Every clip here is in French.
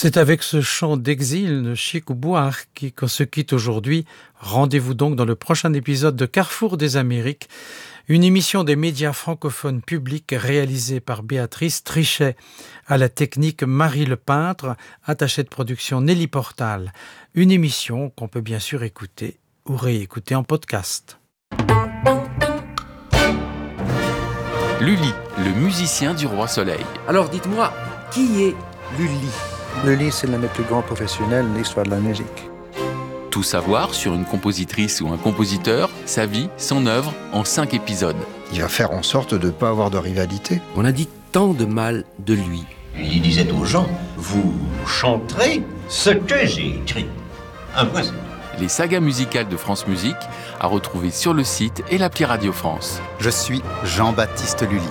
C'est avec ce chant d'exil de Chico Buarque qu'on se quitte aujourd'hui. Rendez-vous donc dans le prochain épisode de Carrefour des Amériques, une émission des médias francophones publics réalisée par Béatrice Trichet. À la technique, Marie Lepeintre, attachée de production Nelly Portal. Une émission qu'on peut bien sûr écouter ou réécouter en podcast. Lully, le musicien du Roi Soleil. Alors dites-moi, qui est Lully ? Lully, c'est l'un des plus grands professionnels de l'histoire de la musique. Tout savoir sur une compositrice ou un compositeur, sa vie, son œuvre, en 5 épisodes. Il va faire en sorte de ne pas avoir de rivalité. On a dit tant de mal de lui. Il disait aux gens, vous chanterez ce que j'ai écrit. Impossible. Les sagas musicales de France Musique à retrouver sur le site et l'appli Radio France. Je suis Jean-Baptiste Lully.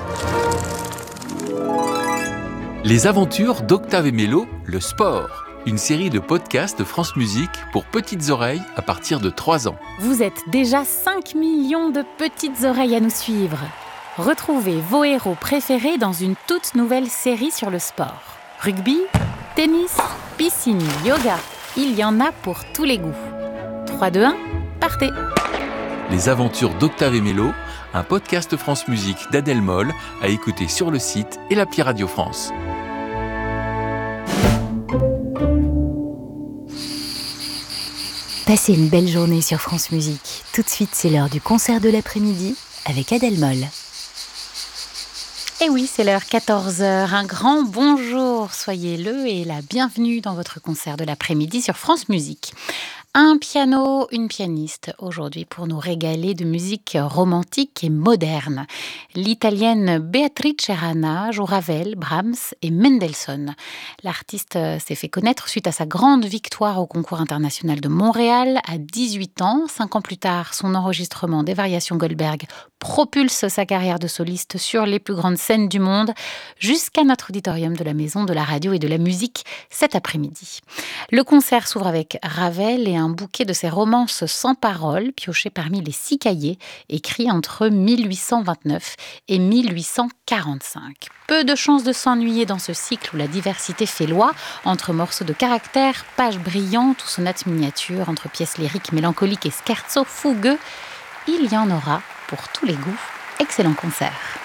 Les aventures d'Octave et Mélo, le sport. Une série de podcasts de France Musique pour petites oreilles à partir de 3 ans. Vous êtes déjà 5 millions de petites oreilles à nous suivre. Retrouvez vos héros préférés dans une toute nouvelle série sur le sport. Rugby, tennis, piscine, yoga. Il y en a pour tous les goûts. 3, 2, 1, partez! Les aventures d'Octave et Mélo, un podcast France Musique d'Adèle Moll à écouter sur le site et l'appli Radio France. Passez une belle journée sur France Musique. Tout de suite, c'est l'heure du concert de l'après-midi avec Adèle Moll. Et oui, c'est l'heure 14h. Un grand bonjour, soyez-le et la bienvenue dans votre concert de l'après-midi sur France Musique. Un piano, une pianiste aujourd'hui pour nous régaler de musique romantique et moderne. L'italienne Beatrice Rana joue Ravel, Brahms et Mendelssohn. L'artiste s'est fait connaître suite à sa grande victoire au concours international de Montréal à 18 ans. 5 ans plus tard, son enregistrement des variations Goldberg propulse sa carrière de soliste sur les plus grandes scènes du monde jusqu'à notre auditorium de la Maison de la Radio et de la Musique cet après-midi. Le concert s'ouvre avec Ravel et un bouquet de ses romances sans paroles piochées parmi les 6 cahiers écrits entre 1829 et 1845. Peu de chances de s'ennuyer dans ce cycle où la diversité fait loi, entre morceaux de caractère, pages brillantes ou sonates miniatures, entre pièces lyriques mélancoliques et scherzos fougueux. Il y en aura pour tous les goûts. Excellent concert.